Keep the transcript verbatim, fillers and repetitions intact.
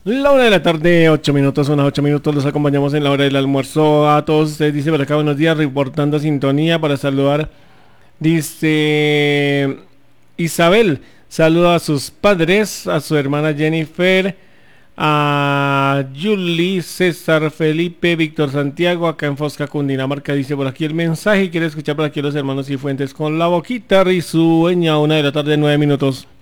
La hora de la tarde, ocho minutos, unas ocho minutos, los acompañamos en la hora del almuerzo. A todos ustedes, dice por acá, buenos días, reportando sintonía para saludar. Dice Isabel, saluda a sus padres, a su hermana Jennifer, a Julie, César, Felipe, Víctor Santiago, acá en Fosca, Cundinamarca. Dice por aquí el mensaje y quiere escuchar por aquí a los hermanos y fuentes con la boquita risueña, una de la tarde, nueve minutos.